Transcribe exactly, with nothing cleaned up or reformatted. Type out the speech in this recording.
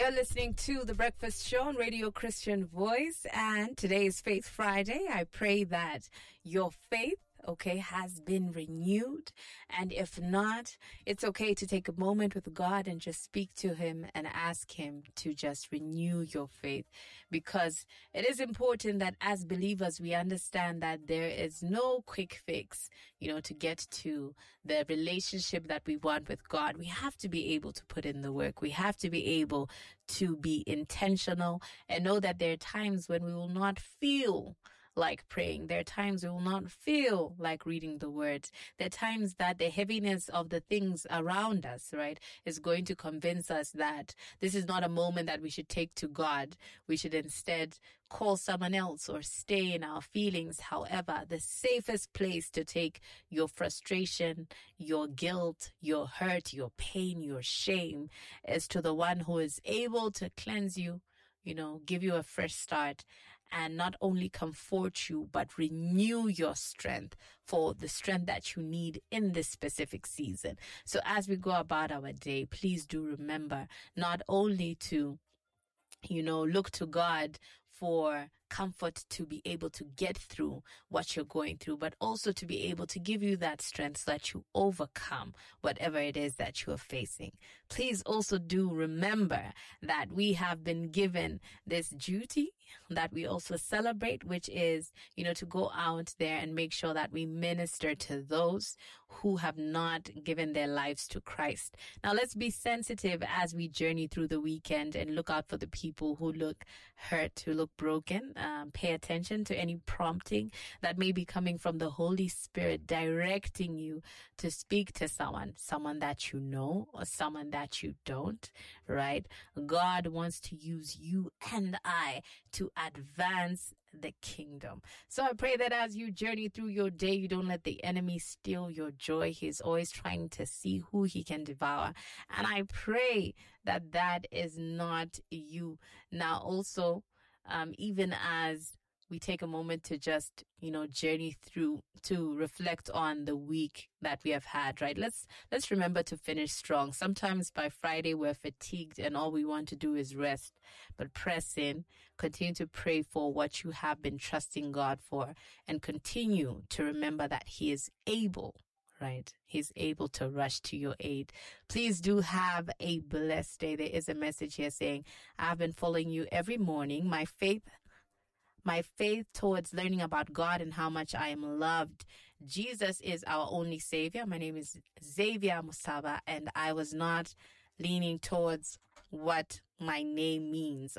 You're listening to The Breakfast Show on Radio Christian Voice, and today is Faith Friday. I pray that your faith, okay, has been renewed. And if not, it's okay to take a moment with God and just speak to Him and ask Him to just renew your faith. Because it is important that as believers, we understand that there is no quick fix, you know, to get to the relationship that we want with God. We have to be able to put in the work. We have to be able to be intentional and know that there are times when we will not feel like praying. There are times we will not feel like reading the words. There are times that the heaviness of the things around us, right, is going to convince us that this is not a moment that we should take to God. We should instead call someone else or stay in our feelings. However, the safest place to take your frustration, your guilt, your hurt, your pain, your shame is to the one who is able to cleanse you, you know, give you a fresh start, and not only comfort you, but renew your strength for the strength that you need in this specific season. So as we go about our day, please do remember not only to, you know, look to God for comfort to be able to get through what you're going through, but also to be able to give you that strength so that you overcome whatever it is that you are facing. Please also do remember that we have been given this duty that we also celebrate, which is, you know, to go out there and make sure that we minister to those who have not given their lives to Christ. Now, let's be sensitive as we journey through the weekend and look out for the people who look hurt, who look broken. Um, pay attention to any prompting that may be coming from the Holy Spirit directing you to speak to someone, someone that you know or someone that you don't, right? God wants to use you and I to advance the kingdom. So I pray that as you journey through your day, you don't let the enemy steal your joy. He's always trying to see who he can devour. And I pray that that is not you. Now also, Um, even as we take a moment to just, you know, journey through, to reflect on the week that we have had, right? Let's, let's remember to finish strong. Sometimes by Friday, we're fatigued and all we want to do is rest, but press in, continue to pray for what you have been trusting God for, and continue to remember that He is able, right? He's able to rush to your aid. Please do have a blessed day. There is a message here saying, I've been following you every morning. My faith, my faith towards learning about God and how much I am loved. Jesus is our only Savior. My name is Xavier Musaba, and I was not leaning towards what my name means.